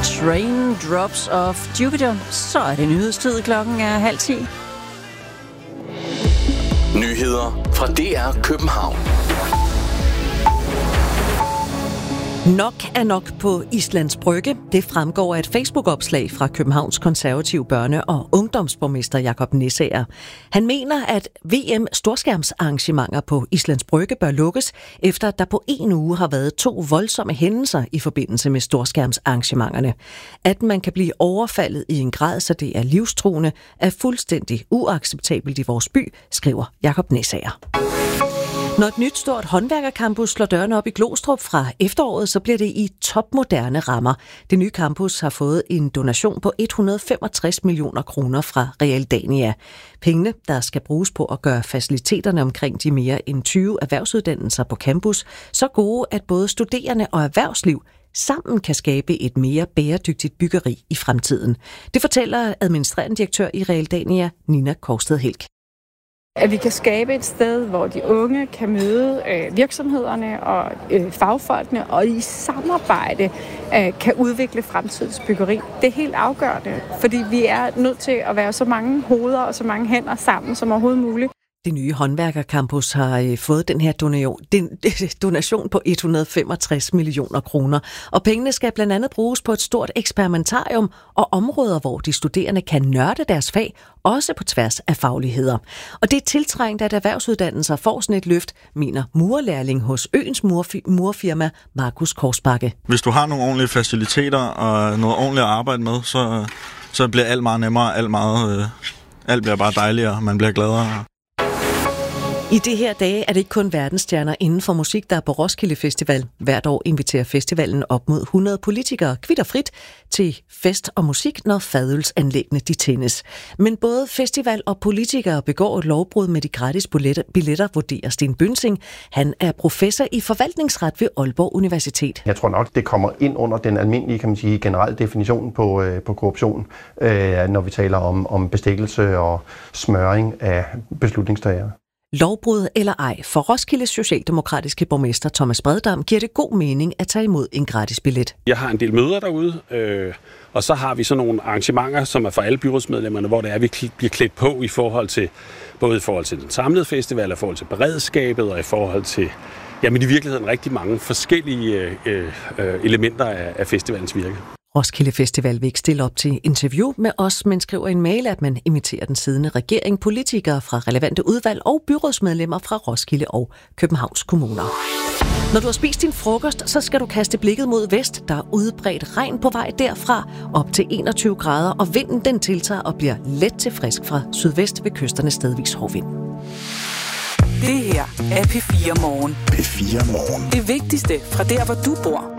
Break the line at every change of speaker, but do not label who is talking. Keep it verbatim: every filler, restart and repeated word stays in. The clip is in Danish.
Train Drops of Jupiter. Så er det nyhedstid. Klokken er halv ti.
Nyheder fra D R København.
Nok er nok på Islands Brygge. Det fremgår af et Facebook-opslag fra Københavns konservative børne- og ungdomsborgmester Jakob Nissager. Han mener, at V M-storskærmsarrangementer på Islands Brygge bør lukkes, efter at der på en uge har været to voldsomme hændelser i forbindelse med storskærmsarrangementerne. At man kan blive overfaldet i en grad, så det er livstruende, er fuldstændig uacceptabelt i vores by, skriver Jakob Nissager. Når et nyt stort håndværkercampus slår dørene op i Glostrup fra efteråret, så bliver det i topmoderne rammer. Det nye campus har fået en donation på et hundrede og femogtres millioner kroner fra Realdania. Pengene, der skal bruges på at gøre faciliteterne omkring de mere end tyve erhvervsuddannelser på campus så gode, at både studerende og erhvervsliv sammen kan skabe et mere bæredygtigt byggeri i fremtiden. Det fortæller administrerende direktør i Realdania, Nina Korsted-Helk.
At vi kan skabe et sted, hvor de unge kan møde øh, virksomhederne og øh, fagfolkene, og i samarbejde øh, kan udvikle fremtidens byggeri. Det er helt afgørende, fordi vi er nødt til at være så mange hoveder og så mange hænder sammen som overhovedet muligt.
Det nye håndværkercampus har fået den her donation på et hundrede og femogtres millioner kroner, og pengene skal blandt andet bruges på et stort eksperimentarium og områder, hvor de studerende kan nørde deres fag, også på tværs af fagligheder. Og det er tiltrængt, at erhvervsuddannelser får sådan et løft, mener murerlærling hos Øens murfirma Markus Korsbakke.
Hvis du har nogle ordentlige faciliteter og noget ordentligt at arbejde med, så, så bliver alt meget nemmere, alt, meget, øh, alt bliver bare dejligere, man bliver gladere.
I det her dage er det ikke kun verdensstjerner inden for musik, der er på Roskilde Festival. Hvert år inviterer festivalen op mod hundrede politikere kvitterfrit til fest og musik, når fadølsanlæggene de tændes. Men både festival og politikere begår et lovbrud med de gratis billetter, vurderer Sten Bønsing. Han er professor i forvaltningsret ved Aalborg Universitet.
Jeg tror nok, det kommer ind under den almindelige, kan man sige, generelle definition på, øh, på korruption, øh, når vi taler om, om bestikkelse og smøring af beslutningstagere.
Lovbrud eller ej, for Roskildes socialdemokratiske borgmester Thomas Breddam giver det god mening at tage imod en gratis billet.
Jeg har en del møder derude, øh, og så har vi sådan nogle arrangementer, som er for alle byrådsmedlemmerne, hvor det er, vi bliver klædt på i forhold til, både i forhold til den samlede festival, i forhold til beredskabet og i forhold til, jamen i virkeligheden rigtig mange forskellige øh, øh, elementer af, af festivalens virke.
Roskilde Festival vil ikke stille op til interview med os, men skriver en mail, at man imiterer den siddende regering, politikere fra relevante udvalg og byrådsmedlemmer fra Roskilde og Københavns kommuner. Når du har spist din frokost, så skal du kaste blikket mod vest. Der er udbredt regn på vej derfra, op til enogtyve grader, og vinden den tiltager og bliver let til frisk fra sydvest ved kysterne stedvis hård vind.
Det her er P fire Morgen.
P fire Morgen.
Det vigtigste fra der, hvor du bor.